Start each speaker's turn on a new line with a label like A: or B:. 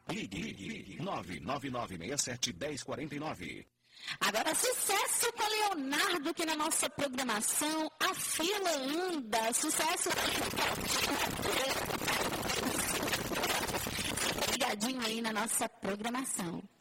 A: Ligue 99967-1049.
B: Agora, sucesso com Leonardo, que na nossa programação, a fila anda. Sucesso. Ligadinho aí na nossa programação.